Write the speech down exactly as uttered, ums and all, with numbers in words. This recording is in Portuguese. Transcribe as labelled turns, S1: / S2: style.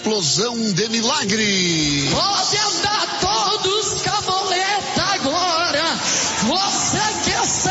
S1: Explosão de milagre.
S2: Pode andar todos com a boleta agora. Você quer saber?